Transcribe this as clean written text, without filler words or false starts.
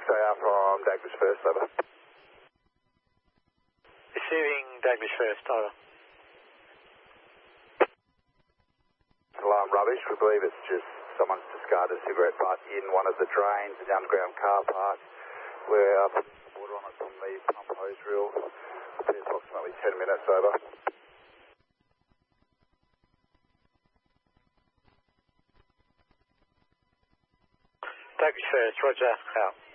6AR from Dagbridge First, over. Receiving Dagbridge First, over. Alarm rubbish. We believe it's just someone's discarded a cigarette butt in one of the drains in the underground car park. We're putting water on it from the pump hose reel. It'll be approximately 10 minutes, over. Dagbridge First, roger, out.